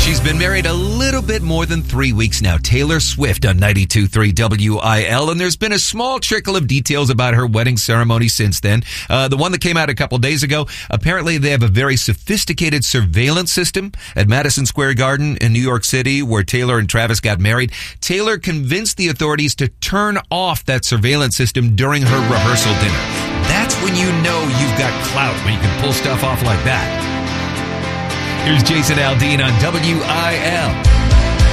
She's been married a little bit more than 3 weeks now. Taylor Swift on 92.3 WIL. And there's been a small trickle of details about her wedding ceremony since then. The one that came out a couple days ago, apparently they have a very sophisticated surveillance system at Madison Square Garden in New York City where Taylor and Travis got married. Taylor convinced the authorities to turn off that surveillance system during her rehearsal dinner. That's when you know you've got clout, when you can pull stuff off like that. Here's Jason Aldean on WIL.